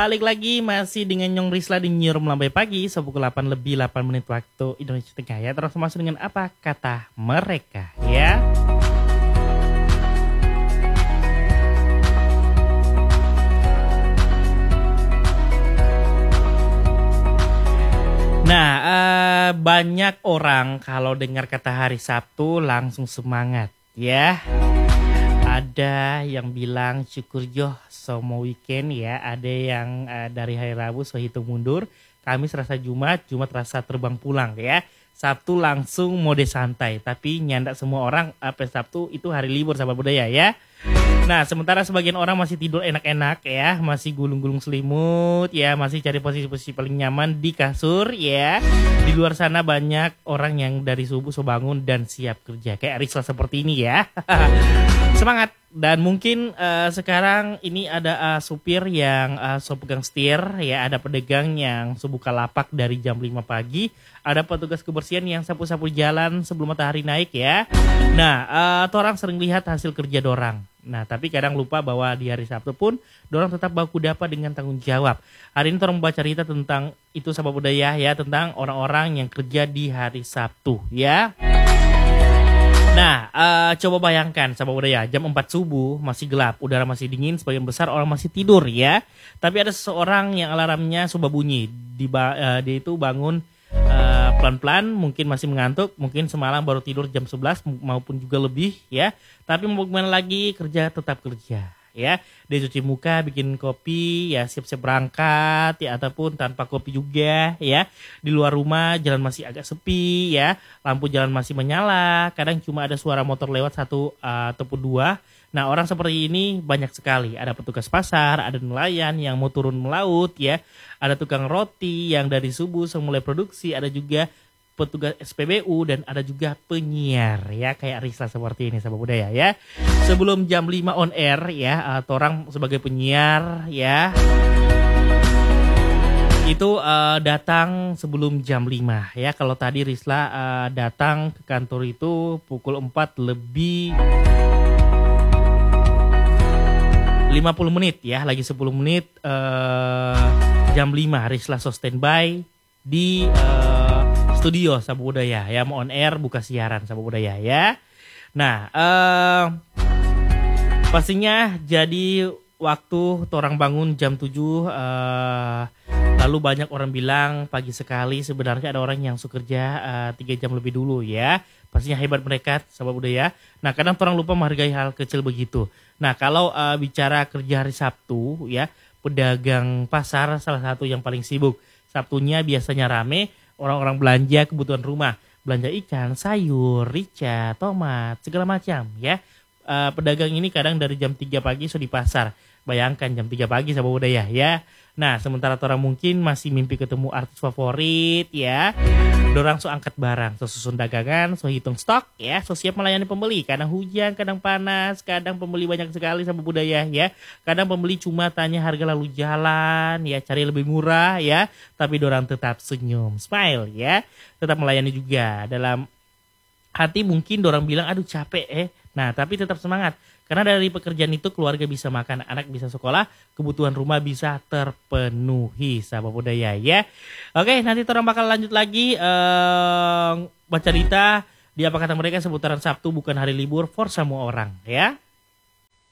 Balik lagi masih dengan Nyong Risla di Nyiur Melambai Pagi sepukul 8 lebih 8 menit waktu Indonesia Tengah ya. Terus masuk dengan apa kata mereka ya. Nah, banyak orang kalau dengar kata hari Sabtu langsung semangat ya. Ada yang bilang syukur joh semua weekend ya. Ada yang dari hari Rabu so hitung mundur. Kamis rasa Jumat, Jumat rasa terbang pulang ya. Sabtu langsung mode santai. Tapi nyanda semua orang Sabtu itu hari libur sahabat budaya ya. Nah sementara sebagian orang masih tidur enak-enak ya. Masih gulung-gulung selimut ya. Masih cari posisi-posisi paling nyaman di kasur ya. Di luar sana banyak orang yang dari subuh so bangun dan siap kerja. Kayak Risla seperti ini ya. Semangat. Dan mungkin sekarang ini ada supir yang so pegang setir ya, ada pedagang yang so buka lapak dari jam 5 pagi, ada petugas kebersihan yang sapu-sapu jalan sebelum matahari naik ya. Nah, orang sering lihat hasil kerja dorang. Nah, tapi kadang lupa bahwa di hari Sabtu pun dorang tetap baku dapat dengan tanggung jawab. Hari ini orang membaca cerita tentang itu sahabat budaya ya, tentang orang-orang yang kerja di hari Sabtu ya. Nah, coba bayangkan sahabat budaya, jam 4 subuh masih gelap, udara masih dingin, sebagian besar orang masih tidur ya. Tapi ada seseorang yang alarmnya coba bunyi, dia itu bangun pelan-pelan, mungkin masih mengantuk, mungkin semalam baru tidur jam 11 maupun juga lebih ya. Tapi mau gimana lagi, kerja tetap kerja ya. Dia cuci muka, bikin kopi ya, siap-siap berangkat ya, ataupun tanpa kopi juga ya. Di luar rumah jalan masih agak sepi ya, lampu jalan masih menyala, kadang cuma ada suara motor lewat satu ataupun dua. Nah orang seperti ini banyak sekali. Ada petugas pasar, ada nelayan yang mau turun melaut ya, ada tukang roti yang dari subuh mulai produksi, ada juga petugas SPBU, dan ada juga penyiar ya kayak Risla seperti ini sahabat budaya ya. Sebelum jam 5 on air ya, orang sebagai penyiar ya itu datang sebelum jam 5 ya. Kalau tadi Risla datang ke kantor itu pukul 4 lebih 50 menit ya, lagi 10 menit jam 5 Risla so standby di studio sahabat budaya ya, mau on air buka siaran sahabat budaya ya. Nah pastinya jadi waktu orang bangun jam 7 lalu banyak orang bilang pagi sekali. Sebenarnya ada orang yang suka kerja 3 jam lebih dulu ya. Pastinya hebat mereka sahabat budaya. Nah kadang orang lupa menghargai hal kecil begitu. Nah kalau bicara kerja hari Sabtu ya, pedagang pasar salah satu yang paling sibuk. Sabtunya biasanya rame, orang-orang belanja kebutuhan rumah, belanja ikan, sayur, rica, tomat, segala macam ya. Pedagang ini kadang dari jam 3 pagi so di pasar. Bayangkan jam 3 pagi sahabat budaya ya. Nah sementara orang mungkin masih mimpi ketemu artis favorit ya, dorang so angkat barang, so susun dagangan, so hitung stok ya, so siap melayani pembeli. Kadang hujan, kadang panas, kadang pembeli banyak sekali sahabat budaya ya. Kadang pembeli cuma tanya harga lalu jalan ya, cari lebih murah ya. Tapi dorang tetap senyum, smile ya, tetap melayani juga. Dalam hati mungkin dorang bilang aduh capek nah tapi tetap semangat. Karena dari pekerjaan itu keluarga bisa makan, anak bisa sekolah, kebutuhan rumah bisa terpenuhi sahabat budaya ya. Oke, nanti orang bakal lanjut lagi baca cerita di apa kata mereka seputaran Sabtu bukan hari libur for semua orang ya.